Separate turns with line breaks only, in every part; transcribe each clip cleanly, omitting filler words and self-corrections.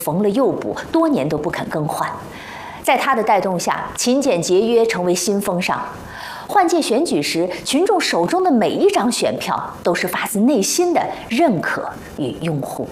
缝了又补，多年都不肯更换。在他的带动下，勤俭节约成为新风尚。换届选举时，群众手中的每一张选票都是发自内心的认可与拥护。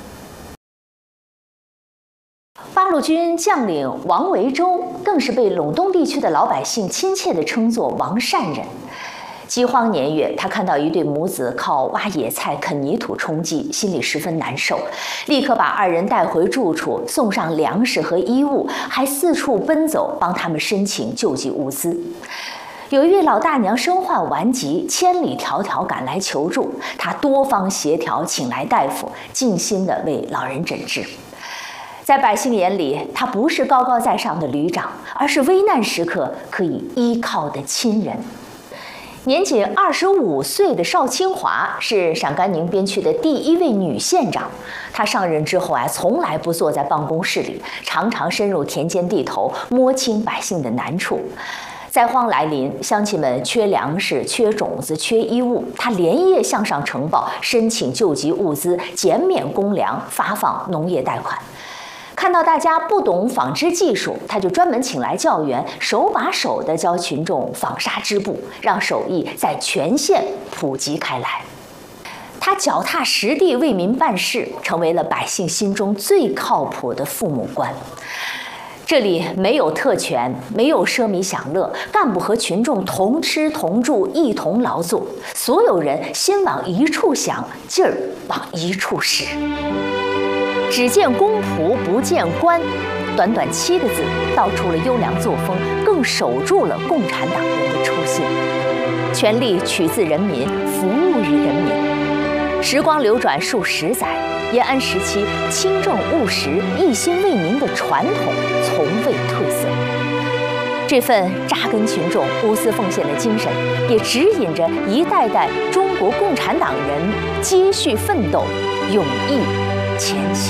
八路军将领王维洲更是被陇东地区的老百姓亲切地称作王善人。饥荒年月，他看到一对母子靠挖野菜、啃泥土充饥，心里十分难受，立刻把二人带回住处，送上粮食和衣物，还四处奔走帮他们申请救济物资。有一位老大娘身患顽疾，千里迢迢赶来求助，他多方协调，请来大夫，尽心地为老人诊治。在百姓眼里，他不是高高在上的旅长，而是危难时刻可以依靠的亲人。年仅25岁的邵清华是陕甘宁边区的第一位女县长。她上任之后从来不坐在办公室里，常常深入田间地头，摸清百姓的难处。灾荒来临，乡亲们缺粮食、缺种子、缺衣物，她连夜向上呈报，申请救济物资，减免公粮，发放农业贷款。看到大家不懂纺织技术，他就专门请来教员，手把手地教群众纺纱织布，让手艺在全县普及开来。他脚踏实地为民办事，成为了百姓心中最靠谱的父母官。这里没有特权，没有奢靡享乐，干部和群众同吃同住，一同劳作，所有人心往一处想，劲儿往一处使。只见公仆不见官，短短7个字，道出了优良作风，更守住了共产党人的初心。权力取自人民，服务于人民。时光流转数十载，延安时期清正务实、一心为民的传统从未褪色。这份扎根群众、无私奉献的精神，也指引着一代代中国共产党人接续奋斗、勇毅前行。